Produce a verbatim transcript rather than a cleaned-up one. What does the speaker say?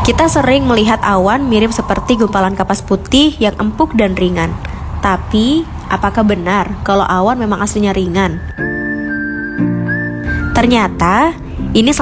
Kita sering melihat awan mirip seperti gumpalan kapas putih yang empuk dan ringan. Tapi, apakah benar kalau awan memang aslinya ringan? Ternyata, ini